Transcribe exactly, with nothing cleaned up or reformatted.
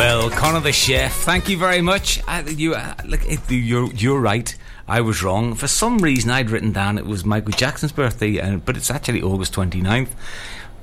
Well, Conor the Chef, thank you very much. I, you, uh, look, it, you're, you're right. I was wrong. For some reason, I'd written down it was Michael Jackson's birthday, uh, but it's actually August twenty-ninth.